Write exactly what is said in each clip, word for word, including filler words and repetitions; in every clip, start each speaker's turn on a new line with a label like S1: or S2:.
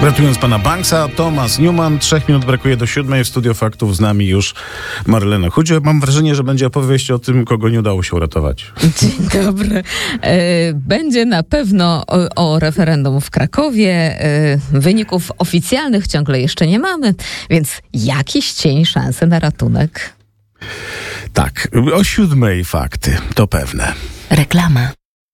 S1: Ratując pana Banksa, Thomas Newman. Trzech minut brakuje do siódmej. W Studio Faktów z nami już Marlena Chudzie. Mam wrażenie, że będzie opowieść o tym, kogo nie udało się uratować.
S2: Dzień dobry. Będzie na pewno o, o referendum w Krakowie. Wyników oficjalnych ciągle jeszcze nie mamy, więc jakiś cień szansy na ratunek.
S1: Tak, o siódmej fakty, to pewne.
S2: Reklama.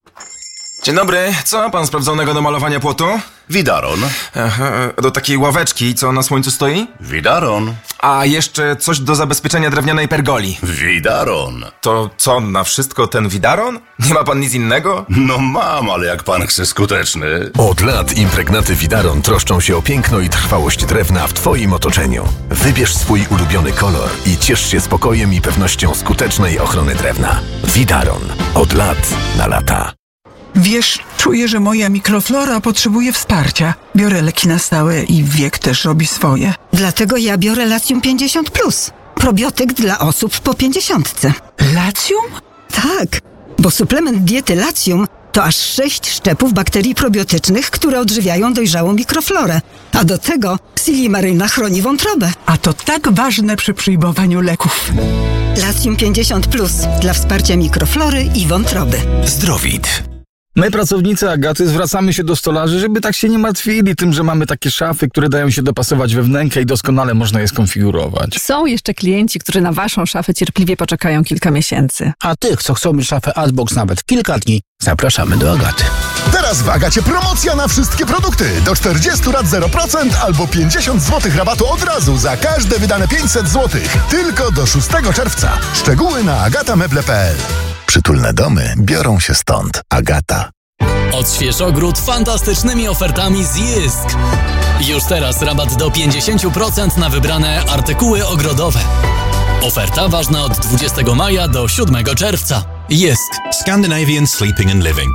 S3: Dzień dobry, co ma pan sprawdzonego do malowania płotu?
S4: Widaron.
S3: Aha, do takiej ławeczki, co na słońcu stoi?
S4: Widaron.
S3: A jeszcze coś do zabezpieczenia drewnianej pergoli.
S4: Widaron.
S3: To co, na wszystko ten widaron? Nie ma pan nic innego?
S4: No mam, ale jak pan chce skuteczny.
S5: Od lat impregnaty Widaron troszczą się o piękno i trwałość drewna w twoim otoczeniu. Wybierz swój ulubiony kolor i ciesz się spokojem i pewnością skutecznej ochrony drewna. Widaron. Od lat na lata.
S6: Wiesz, czuję, że moja mikroflora potrzebuje wsparcia. Biorę leki na stałe i wiek też robi swoje.
S7: Dlatego ja biorę Latium pięćdziesiąt plus. Probiotyk dla osób po pięćdziesiątce.
S6: Latium?
S7: Tak, bo suplement diety Latium to aż sześć szczepów bakterii probiotycznych, które odżywiają dojrzałą mikroflorę. A do tego Silimaryna chroni wątrobę.
S6: A to tak ważne przy przyjmowaniu leków.
S7: Latium pięćdziesiąt plus dla wsparcia mikroflory i wątroby.
S5: Zdrowit.
S8: My, pracownicy Agaty, zwracamy się do stolarzy, żeby tak się nie martwili tym, że mamy takie szafy, które dają się dopasować we wnękę i doskonale można je skonfigurować.
S9: Są jeszcze klienci, którzy na waszą szafę cierpliwie poczekają kilka miesięcy.
S10: A tych, co chcą mieć szafę Adbox nawet kilka dni, zapraszamy do Agaty.
S11: Teraz w Agacie promocja na wszystkie produkty. Do czterdziestu lat zero procent albo pięćdziesiąt złotych rabatu od razu za każde wydane pięćset złotych. Tylko do szóstego czerwca. Szczegóły na agatameble kropka p l.
S5: Przytulne domy biorą się stąd. Agata.
S12: Odśwież ogród fantastycznymi ofertami z Jysk. Już teraz rabat do pięćdziesiąt procent na wybrane artykuły ogrodowe. Oferta ważna od dwudziestego maja do siódmego czerwca. Jysk.
S13: Scandinavian Sleeping and Living.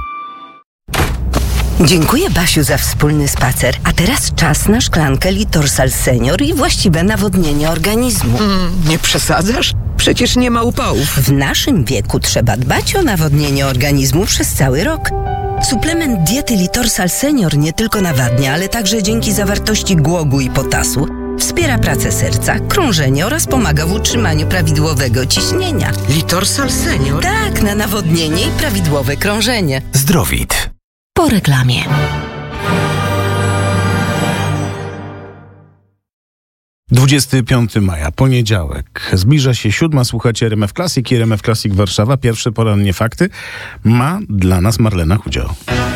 S14: Dziękuję, Basiu, za wspólny spacer. A teraz czas na szklankę Litorsal Senior i właściwe nawodnienie organizmu.
S6: Mm, nie przesadzasz? Przecież nie ma upałów.
S14: W naszym wieku trzeba dbać o nawodnienie organizmu przez cały rok. Suplement diety Litorsal Senior nie tylko nawadnia, ale także dzięki zawartości głogu i potasu wspiera pracę serca, krążenie oraz pomaga w utrzymaniu prawidłowego ciśnienia.
S6: Litorsal Senior?
S14: Tak, na nawodnienie i prawidłowe krążenie.
S5: Zdrowit.
S2: Po reklamie.
S1: dwudziestego piątego maja, poniedziałek. Zbliża się siódma. Słuchacie R M F Classic i R M F Classic Warszawa. Pierwsze porannie fakty ma dla nas Marlena Chudzio.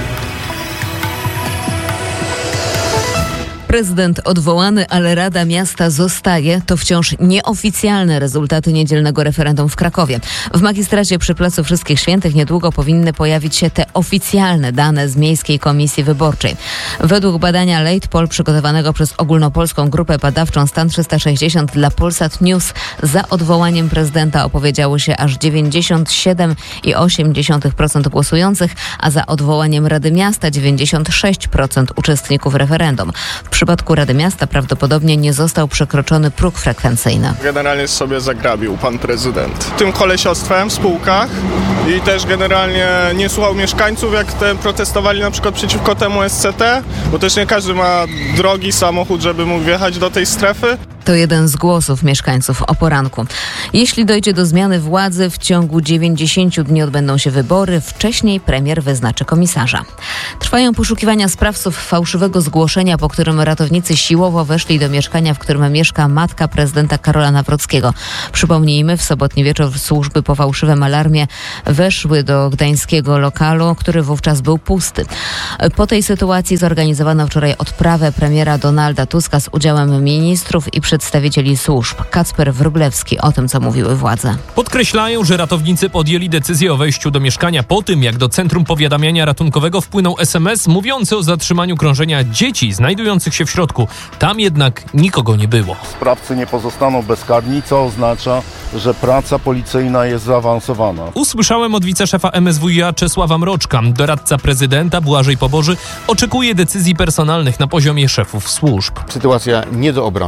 S2: Prezydent odwołany, ale Rada Miasta zostaje. To wciąż nieoficjalne rezultaty niedzielnego referendum w Krakowie. W magistracie przy Placu Wszystkich Świętych niedługo powinny pojawić się te oficjalne dane z Miejskiej Komisji Wyborczej. Według badania Late Poll przygotowanego przez ogólnopolską grupę badawczą Stan trzysta sześćdziesiąt dla Polsat News za odwołaniem prezydenta opowiedziało się aż dziewięćdziesiąt siedem przecinek osiem procent głosujących, a za odwołaniem Rady Miasta dziewięćdziesiąt sześć procent uczestników referendum. W przypadku Rady Miasta prawdopodobnie nie został przekroczony próg frekwencyjny.
S15: Generalnie sobie zagrabił pan prezydent tym kolesiostwem w spółkach i też generalnie nie słuchał mieszkańców, jak te protestowali na przykład przeciwko temu S C T, bo też nie każdy ma drogi samochód, żeby mógł wjechać do tej strefy.
S2: To jeden z głosów mieszkańców o poranku. Jeśli dojdzie do zmiany władzy, w ciągu dziewięćdziesięciu dni odbędą się wybory. Wcześniej premier wyznaczy komisarza. Trwają poszukiwania sprawców fałszywego zgłoszenia, po którym ratownicy siłowo weszli do mieszkania, w którym mieszka matka prezydenta Karola Nawrockiego. Przypomnijmy, w sobotni wieczór służby po fałszywym alarmie weszły do gdańskiego lokalu, który wówczas był pusty. Po tej sytuacji zorganizowano wczoraj odprawę premiera Donalda Tuska z udziałem ministrów i przedstawicieli służb. Kacper Wróblewski o tym, co mówiły władze.
S16: Podkreślają, że ratownicy podjęli decyzję o wejściu do mieszkania po tym, jak do Centrum Powiadamiania Ratunkowego wpłynął es em es mówiący o zatrzymaniu krążenia dzieci znajdujących się w środku. Tam jednak nikogo nie było.
S17: Sprawcy nie pozostaną bezkarni, co oznacza, że praca policyjna jest zaawansowana.
S16: Usłyszałem od wiceszefa em es wuj a Czesława Mroczka. Doradca prezydenta Błażej Poboży oczekuje decyzji personalnych na poziomie szefów służb.
S18: Sytuacja nie do obrony.
S17: Dziś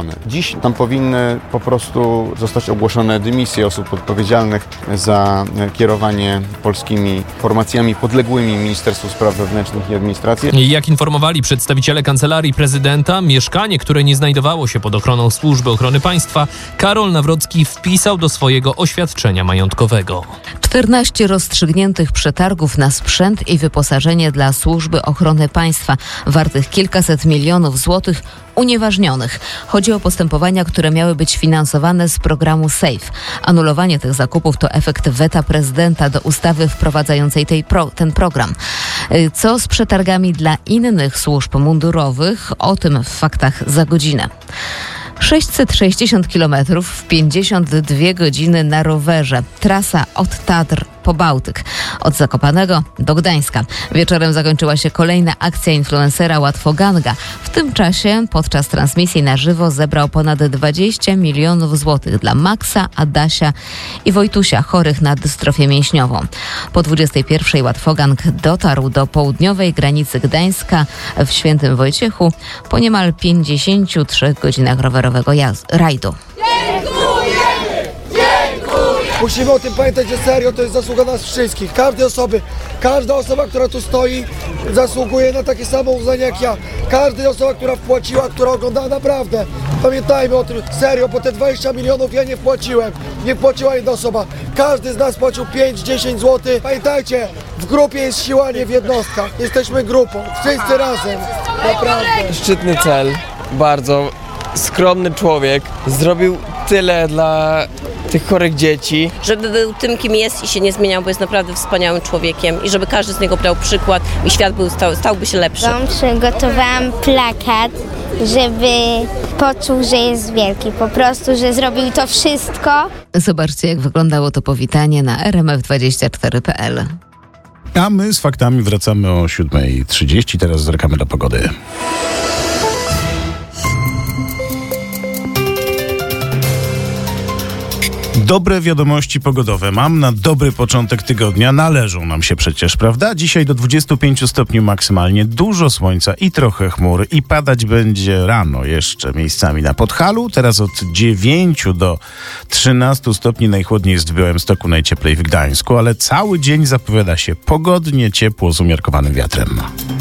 S18: dziś. Tam powinny po prostu zostać ogłoszone dymisje osób odpowiedzialnych za kierowanie polskimi formacjami podległymi Ministerstwu Spraw Wewnętrznych i Administracji.
S16: Jak informowali przedstawiciele Kancelarii Prezydenta, mieszkanie, które nie znajdowało się pod ochroną Służby Ochrony Państwa, Karol Nawrocki wpisał do swojego oświadczenia majątkowego.
S2: czternaście rozstrzygniętych przetargów na sprzęt i wyposażenie dla Służby Ochrony Państwa wartych kilkaset milionów złotych unieważnionych. Chodzi o postępowania, które miały być finansowane z programu SAFE. Anulowanie tych zakupów to efekt weta prezydenta do ustawy wprowadzającej tej pro, ten program. Co z przetargami dla innych służb mundurowych? O tym w faktach za godzinę. sześćset sześćdziesiąt kilometrów w pięćdziesiąt dwie godziny na rowerze. Trasa od Tatr po Bałtyk. Od Zakopanego do Gdańska. Wieczorem zakończyła się kolejna akcja influencera Łatwoganga. W tym czasie podczas transmisji na żywo zebrał ponad dwadzieścia milionów złotych dla Maxa, Adasia i Wojtusia, chorych na dystrofię mięśniową. Po dwudziestej pierwszej Łatwogang dotarł do południowej granicy Gdańska w Świętym Wojciechu po niemal pięćdziesięciu trzech godzinach rowerowego jazd- rajdu.
S19: Musimy o tym pamiętać, że serio to jest zasługa nas wszystkich, każdej osoby. Każda osoba, która tu stoi, zasługuje na takie samo uznanie jak ja. Każda osoba, która wpłaciła, która oglądała, naprawdę. Pamiętajmy o tym, serio, bo te dwadzieścia milionów ja nie wpłaciłem. Nie wpłaciła jedna osoba. Każdy z nas płacił pięć dziesięć złotych. Pamiętajcie, w grupie jest siła, nie w jednostkach. Jesteśmy grupą, wszyscy razem. Naprawdę.
S20: Szczytny cel, bardzo skromny człowiek. Zrobił tyle dla tych chorych dzieci.
S21: Żeby był tym, kim jest i się nie zmieniał, bo jest naprawdę wspaniałym człowiekiem i żeby każdy z niego brał przykład i świat był, stał, stałby się lepszy.
S22: Przygotowałam plakat, żeby poczuł, że jest wielki. Po prostu, że zrobił to wszystko.
S2: Zobaczcie, jak wyglądało to powitanie na r m f dwadzieścia cztery kropka p l.
S1: A my z faktami wracamy o siódma trzydzieści. Teraz zerkamy do pogody. Dobre wiadomości pogodowe mam na dobry początek tygodnia. Należą nam się przecież, prawda? Dzisiaj do dwudziestu pięciu stopni maksymalnie, dużo słońca i trochę chmur i padać będzie rano jeszcze miejscami na Podhalu. Teraz od dziewięciu do trzynastu stopni najchłodniej jest w Białymstoku, najcieplej w Gdańsku, ale cały dzień zapowiada się pogodnie, ciepło z umiarkowanym wiatrem.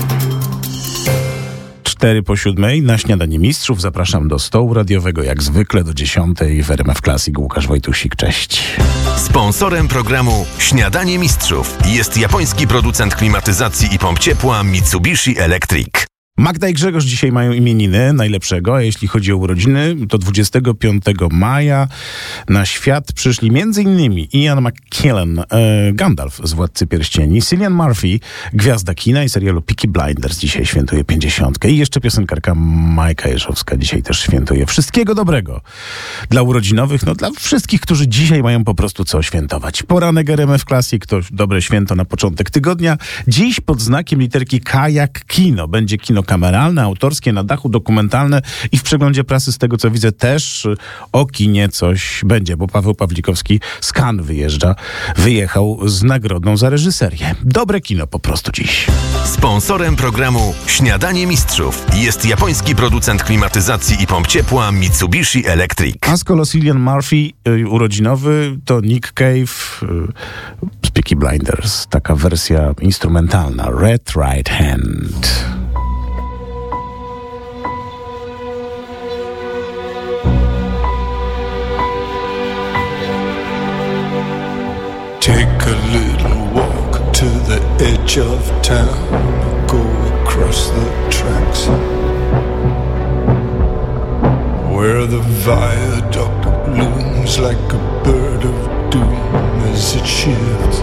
S1: Cztery po siódmej na śniadanie mistrzów zapraszam do stołu radiowego jak zwykle do dziesiątej w R M F Classic. Łukasz Wojtusik, cześć.
S5: Sponsorem programu Śniadanie Mistrzów jest japoński producent klimatyzacji i pomp ciepła Mitsubishi Electric.
S1: Magda i Grzegorz dzisiaj mają imieniny najlepszego, a jeśli chodzi o urodziny, to dwudziestego piątego maja na świat przyszli między innymi Ian McKellen, e, Gandalf z Władcy Pierścieni, Cillian Murphy, gwiazda kina i serialu Peaky Blinders, dzisiaj świętuje pięćdziesiątkę i jeszcze piosenkarka Majka Jeżowska dzisiaj też świętuje. Wszystkiego dobrego dla urodzinowych, no dla wszystkich, którzy dzisiaj mają po prostu co świętować. Poranek R M F Classic to dobre święto na początek tygodnia. Dziś pod znakiem literki K jak kino. Będzie kino kameralne, autorskie, na dachu dokumentalne i w przeglądzie prasy z tego co widzę też o kinie coś będzie, bo Paweł Pawlikowski z Cannes wyjeżdża, wyjechał z nagrodą za reżyserię. Dobre kino po prostu dziś.
S5: Sponsorem programu Śniadanie Mistrzów jest japoński producent klimatyzacji i pomp ciepła Mitsubishi Electric.
S1: A z kolei Cillian Murphy y, urodzinowy to Nick Cave y, z Peaky Blinders, taka wersja instrumentalna Red Right Hand.
S23: Take a little walk to the edge of town, go across the tracks, where the viaduct looms like a bird of doom as it shifts